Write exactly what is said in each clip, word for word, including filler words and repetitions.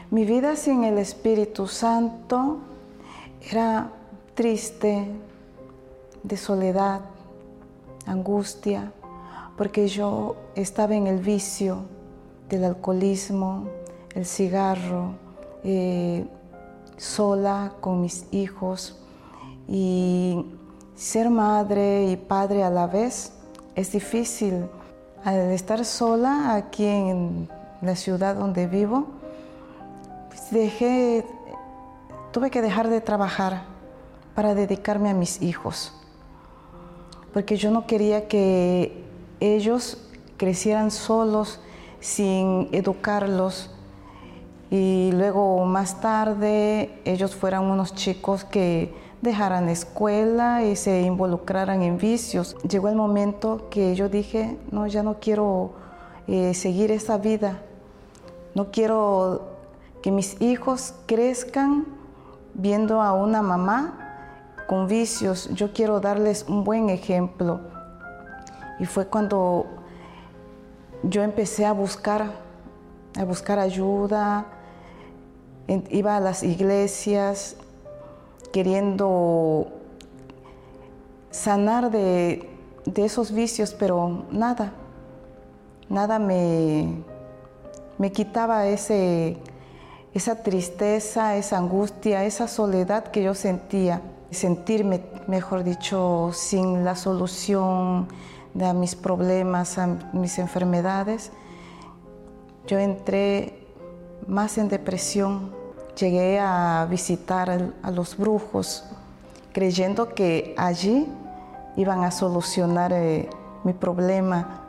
Mi vida sin el Espíritu Santo era triste, de soledad, angustia, porque yo estaba en el vicio del alcoholismo, el cigarro, eh, sola con mis hijos, y ser madre y padre a la vez es difícil. Al estar sola aquí en la ciudad donde vivo, pues dejé, tuve que dejar de trabajar para dedicarme a mis hijos, porque yo no quería que ellos crecieran solos sin educarlos, y luego más tarde ellos fueran unos chicos que dejaran la escuela y se involucraran en vicios. Llegó el momento que yo dije, no, ya no quiero eh, seguir esa vida. No quiero que mis hijos crezcan viendo a una mamá con vicios. Yo quiero darles un buen ejemplo. Y fue cuando yo empecé a buscar, a buscar ayuda. Iba a las iglesias queriendo sanar de, de esos vicios, pero nada, nada me, me quitaba ese, esa tristeza, esa angustia, esa soledad que yo sentía. Sentirme, mejor dicho, sin la solución de mis problemas, a mis enfermedades. Yo entré más en depresión. Llegué a visitar a los brujos, creyendo que allí iban a solucionar eh, mi problema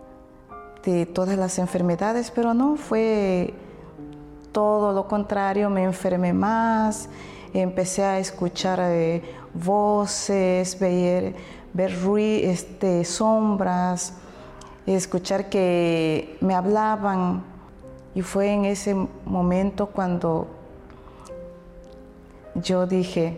de todas las enfermedades, pero no, fue todo lo contrario. Me enfermé más, empecé a escuchar eh, voces, ver, ver ruido, este, sombras, escuchar que me hablaban, y fue en ese momento cuando yo dije,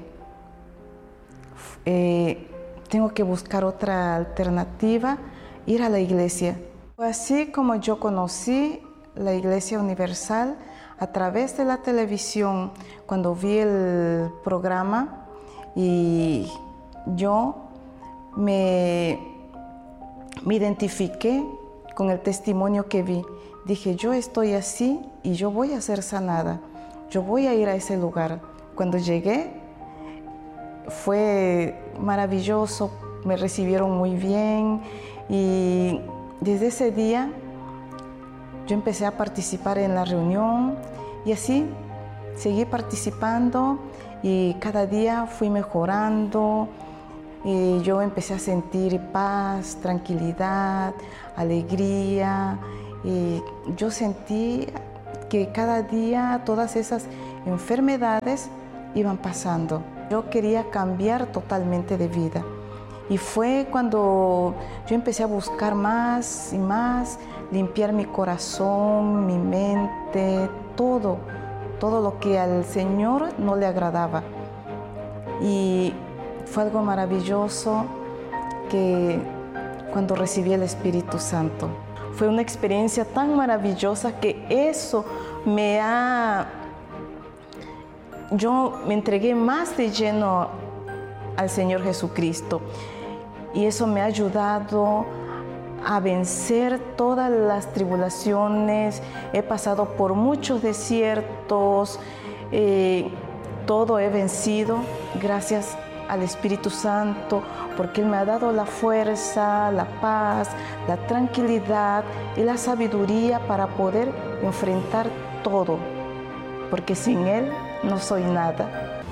eh, tengo que buscar otra alternativa, ir a la iglesia. Fue así como yo conocí la Iglesia Universal a través de la televisión, cuando vi el programa, y yo me, me identifiqué con el testimonio que vi. Dije, yo estoy así y yo voy a ser sanada, yo voy a ir a ese lugar. Cuando llegué, fue maravilloso, me recibieron muy bien, y desde ese día yo empecé a participar en la reunión, y así seguí participando, y cada día fui mejorando, y yo empecé a sentir paz, tranquilidad, alegría, y yo sentí que cada día todas esas enfermedades iban pasando. Yo quería cambiar totalmente de vida, y fue cuando yo empecé a buscar más y más, limpiar mi corazón, mi mente, todo, todo lo que al Señor no le agradaba. Y fue algo maravilloso que cuando recibí el Espíritu Santo. Fue una experiencia tan maravillosa que eso me ha... Yo me entregué más de lleno al Señor Jesucristo, y eso me ha ayudado a vencer todas las tribulaciones. He pasado por muchos desiertos, eh, todo he vencido gracias al Espíritu Santo, porque Él me ha dado la fuerza, la paz, la tranquilidad y la sabiduría para poder enfrentar todo, porque sin Él no soy nada.